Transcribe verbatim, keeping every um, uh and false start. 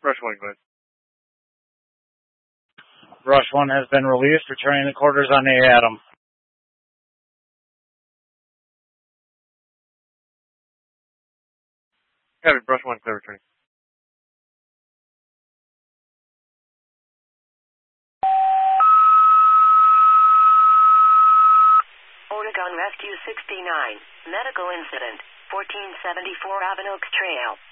Rush one, go ahead. Rush one has been released, returning the quarters on the Atom. Copy, Brush one, clear returning. Oregon Rescue sixty-nine, medical incident, fourteen seventy-four Avon Oaks Trail.